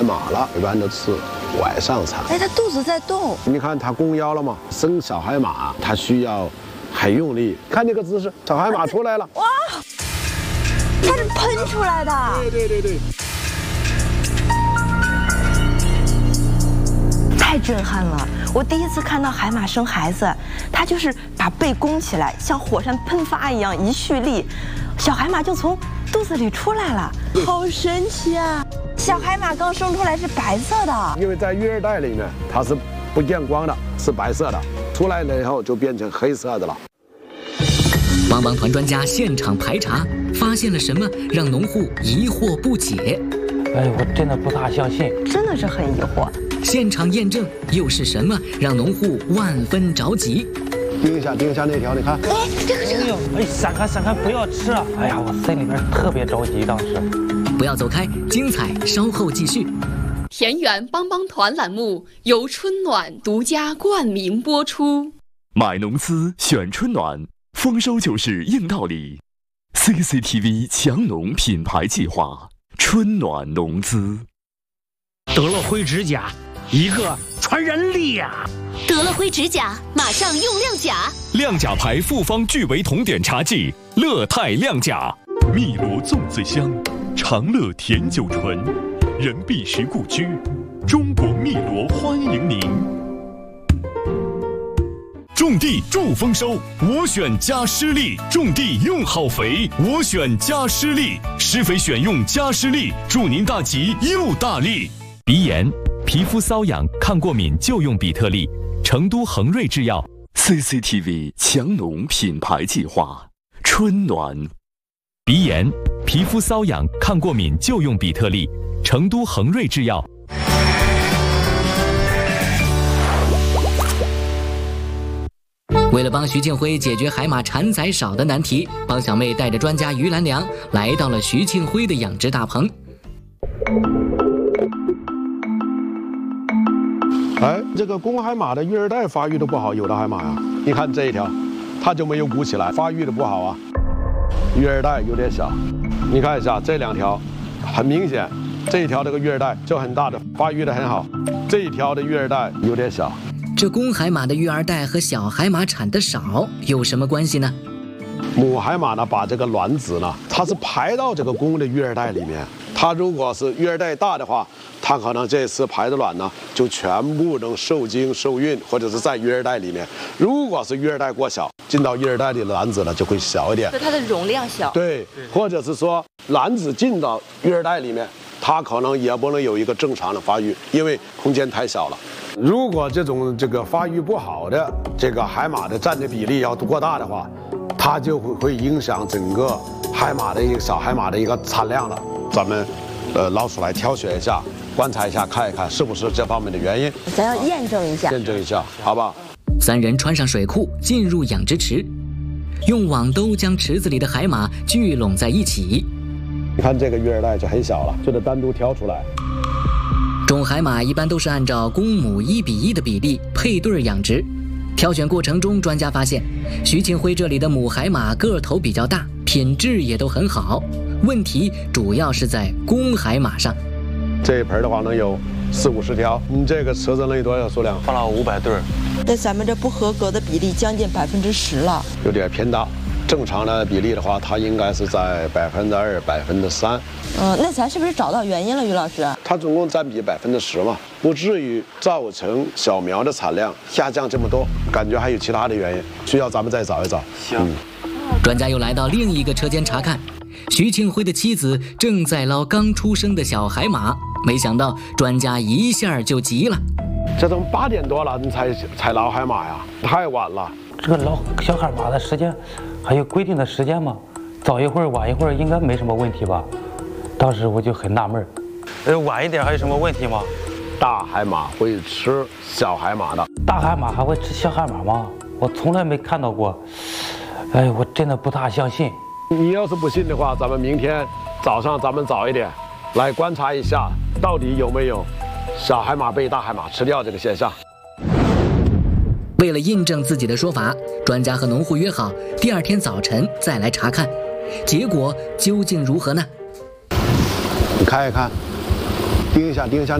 马了，一般都吃晚上餐。 哎，它肚子在动。 你看它弓腰了吗？生小海马，它需要很用力。看这个姿势，小海马出来了。 哇，它是喷出来的。 对。 太震撼了！我第一次看到海马生孩子，它就是把背弓起来，像火山喷发一样一蓄力，小海马就从肚子里出来了，好神奇啊！小海马刚生出来是白色的， 因为在育儿袋里面它是不见光的，是白色的，出来了以后就变成黑色的了。 帮帮团专家现场排查，发现了什么让农户疑惑不解？ 哎，我真的不大相信， 真的是很疑惑。 现场验证又是什么让农户万分着急？ 盯一下那条，你看。 哎，这个。 哎，闪开，不要吃啊！哎呀，我心里边特别着急，当时。 不要走开，精彩稍后继续。 田园帮帮团栏目由春暖独家冠名播出。 买农资选春暖，丰收就是硬道理。CCTV 强农品牌计划，春暖农资。 得了灰指甲，一个传染力呀！ 得了灰指甲，马上用亮甲。 亮甲牌复方聚维酮碘茶剂，乐泰亮甲。汨罗粽子香，长乐甜酒醇，人必食故居，中国汨罗欢迎您。种地助丰收，我选加施力；种地用好肥，我选加施力。施肥选用加施力，祝您大吉又大利。鼻炎、皮肤瘙痒、抗过敏就用比特利。成都恒瑞制药。CCTV 强农品牌计划，春暖。鼻炎、皮肤瘙痒、抗过敏就用比特利。成都恒瑞制药。 为了帮徐庆辉解决海马产崽少的难题，帮小妹带着专家于兰良来到了徐庆辉的养殖大棚。 哎，这个公海马的育儿袋发育的不好，有的海马呀，你看这一条，它就没有鼓起来，发育的不好啊，育儿袋有点小。你看一下这两条，很明显，这一条这个育儿袋就很大的，发育的很好，这一条的育儿袋有点小。 这公海马的育儿袋和小海马产的少有什么关系呢？ 母海马呢，把这个卵子呢，它是排到这个公的育儿袋里面。它如果是育儿袋大的话，它可能这次排的卵呢，就全部能受精受孕，或者是在育儿袋里面。如果是育儿袋过小，进到育儿袋里的卵子呢就会小一点， 它的容量小。 对，或者是说卵子进到育儿袋里面，它可能也不能有一个正常的发育，因为空间太小了。如果这个发育不好的这个海马的占的比例要过大的话，它就会影响整个海马的一个小海马的一个产量了。咱们捞出来挑选一下，观察一下，看一看是不是这方面的原因。 咱要验证一下， 好不好？ 三人穿上水裤，进入养殖池，用网兜将池子里的海马聚拢在一起。 你看这个育儿袋就很小了，就得单独挑出来。 种海马一般都是按照公母1:1的比例配对养殖。挑选过程中，专家发现徐庆辉这里的母海马个头比较大，品质也都很好。问题主要是在公海马上。 这一盆的话能有40-50条，你这个池子能有多少数量？ 放了500对。 在咱们这不合格的比例将近10%了， 有点偏大。正常的比例的话，它应该是在2%、3%。 那咱是不是找到原因了，于老师？ 它总共占比10%嘛，不至于造成小苗的产量下降这么多。感觉还有其他的原因，需要咱们再找一找。 行。 专家又来到另一个车间查看，徐庆辉的妻子正在捞刚出生的小海马，没想到专家一下就急了。 这都8点多了，你才捞海马呀？太晚了。 这个捞小海马的时间还有规定的时间吗？早一会儿晚一会儿应该没什么问题吧？当时我就很纳闷，晚一点还有什么问题吗？ 大海马会吃小海马的。 大海马还会吃小海马吗？我从来没看到过。哎，我真的不大相信。 你要是不信的话，咱们明天早上咱们早一点来观察一下，到底有没有小海马被大海马吃掉这个现象。 为了印证自己的说法，专家和农户约好第2天早晨再来查看，结果究竟如何呢？ 你看一看，盯一下